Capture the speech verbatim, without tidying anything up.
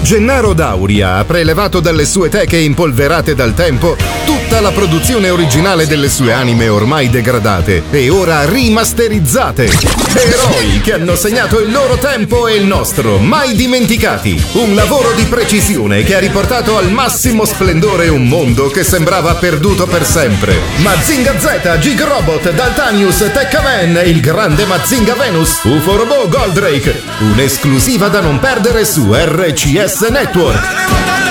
Gennaro Dauria ha prelevato dalle sue teche impolverate dal tempo tutta la produzione originale delle sue anime ormai degradate e ora rimasterizzate. Eroi che hanno segnato il loro tempo e il nostro, mai dimenticati. Un lavoro di precisione che ha riportato al massimo splendore un mondo che sembrava perduto per sempre. Mazinga Z, Gig Robot, Daltanius, Tekkaman, il grande Mazinga Venus, U F O Robot, Goldrake. Un'esclusiva da non perdere su R C S Network.